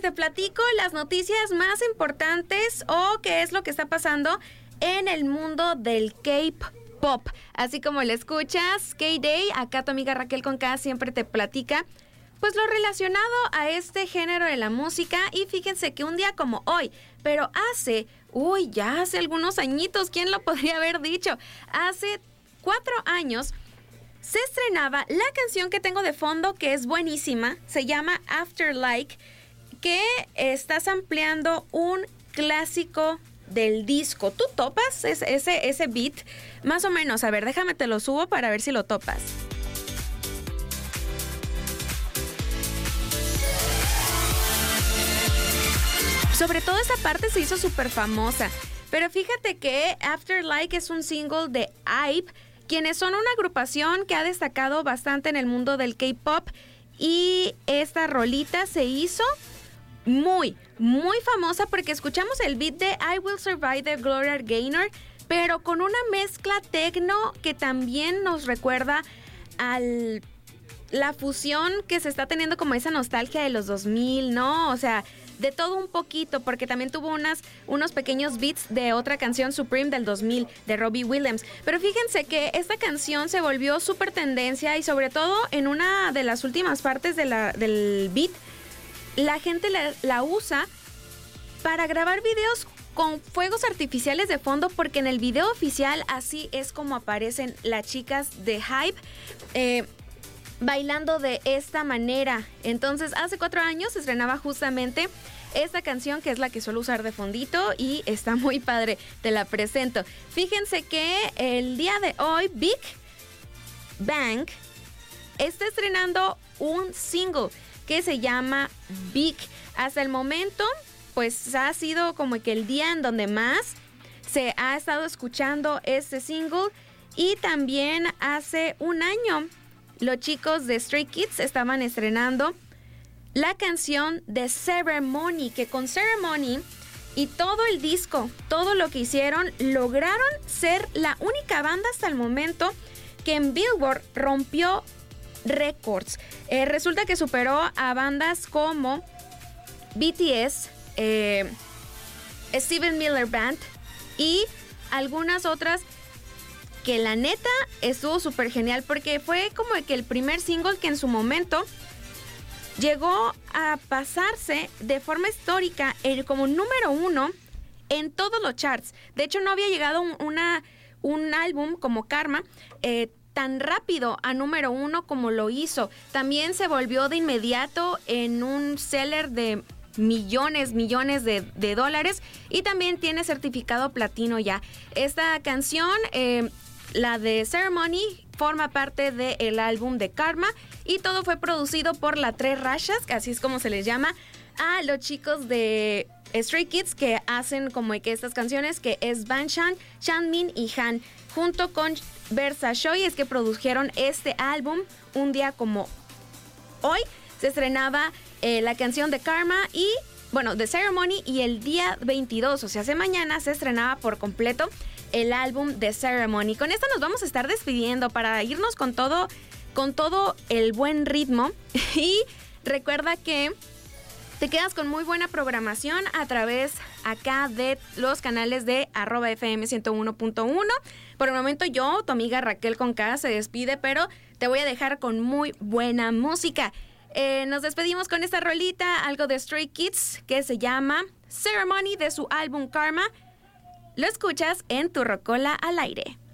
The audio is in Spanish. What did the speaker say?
te platico las noticias más importantes o qué es lo que está pasando en el mundo del K-pop. Así como le escuchas, K-Day, acá tu amiga Raquel con K siempre te platica pues lo relacionado a este género de la música. Y fíjense que un día como hoy, pero ya hace algunos añitos, ¿quién lo podría haber dicho? Hace 4 años se estrenaba la canción que tengo de fondo, que es buenísima, se llama After Like, que está sampleando un clásico del disco. ¿Tú topas ese beat? Más o menos, a ver, déjame te lo subo para ver si lo topas. Sobre todo esa parte se hizo súper famosa. Pero fíjate que After Like es un single de IVE, quienes son una agrupación que ha destacado bastante en el mundo del K-pop. Y esta rolita se hizo muy, muy famosa porque escuchamos el beat de I Will Survive de Gloria Gaynor, pero con una mezcla techno que también nos recuerda a la fusión que se está teniendo, como esa nostalgia de los 2000, ¿no? O sea, de todo un poquito, porque también tuvo unos pequeños beats de otra canción, Supreme, del 2000, de Robbie Williams. Pero fíjense que esta canción se volvió súper tendencia y sobre todo en una de las últimas partes del beat, la gente la usa para grabar videos con fuegos artificiales de fondo, porque en el video oficial así es como aparecen las chicas de HYBE bailando de esta manera. Entonces, hace 4 años se estrenaba justamente esta canción, que es la que suelo usar de fondito y está muy padre, te la presento. Fíjense que el día de hoy Big Bang está estrenando un single que se llama Big. Hasta el momento, pues ha sido como que el día en donde más se ha estado escuchando este single. Y también hace un año los chicos de Stray Kids estaban estrenando la canción de Ceremony, que con Ceremony y todo el disco, todo lo que hicieron, lograron ser la única banda hasta el momento que en Billboard rompió récords. Resulta que superó a bandas como BTS, Steven Miller Band y algunas otras, que la neta estuvo súper genial, porque fue como que el primer single que en su momento llegó a pasarse de forma histórica como número 1 en todos los charts. De hecho, no había llegado un álbum como Karma tan rápido a número 1 como lo hizo. También se volvió de inmediato en un seller de millones de dólares, y también tiene certificado platino ya. Esta canción, la de Ceremony, forma parte del álbum de Karma, y todo fue producido por la Tres Rachas, que así es como se les llama a los chicos de Stray Kids, que hacen como que estas canciones, que es Banshan, Chanmin y Han, junto con Versa Choi, es que produjeron este álbum. Un día como hoy se estrenaba la canción de Karma y, bueno, de Ceremony, y el día 22, o sea, hace mañana, se estrenaba por completo el álbum de Ceremony. Con esto nos vamos a estar despidiendo para irnos con todo el buen ritmo. Y recuerda que te quedas con muy buena programación a través acá de los canales de @FM 101.1. Por el momento yo, tu amiga Raquel con K, se despide, pero te voy a dejar con muy buena música. Nos despedimos con esta rolita, algo de Stray Kids, que se llama Ceremony, de su álbum Karma. Lo escuchas en Tu Rocola al Aire.